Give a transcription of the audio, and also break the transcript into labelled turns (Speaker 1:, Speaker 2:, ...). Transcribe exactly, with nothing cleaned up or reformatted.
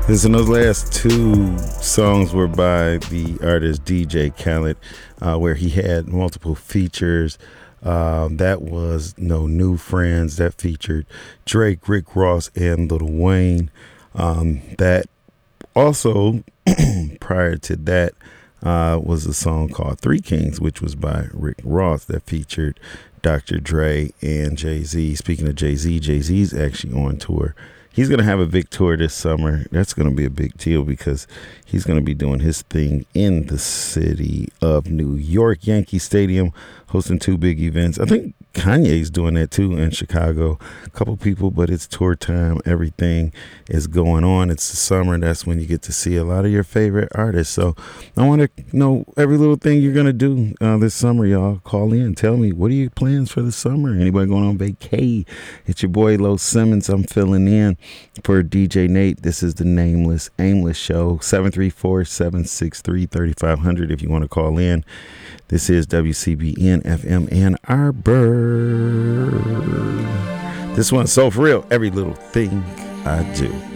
Speaker 1: Listen, those last two songs were by the artist D J Khaled, uh, where he had multiple features. Um, that was No New Friends that featured Drake, Rick Ross, and Lil Wayne. Um, that also, prior to that, uh, was a song called Three Kings, which was by Rick Ross that featured Doctor Dre and Jay-Z. Speaking of Jay-Z, Jay-Z's actually on tour. He's going to have a big tour this summer. That's going to be a big deal because he's going to be doing his thing in the city of New York, Yankee Stadium, hosting two big events. I think Kanye's doing that too in Chicago. A couple people, but it's tour time. Everything is going on. It's the summer. That's when you get to see a lot of your favorite artists. So I want to know every little thing you're going to do uh, this summer, y'all. Call in. Tell me, what are your plans for the summer? Anybody going on vacay? It's your boy, Lo Simmons. I'm filling in for D J Nate. This is the Nameless Aimless Show. seven three four, seven six three, three five zero zero if you want to call in. This is W C B N F M Ann Arbor. This one's so for real. Every little thing I do.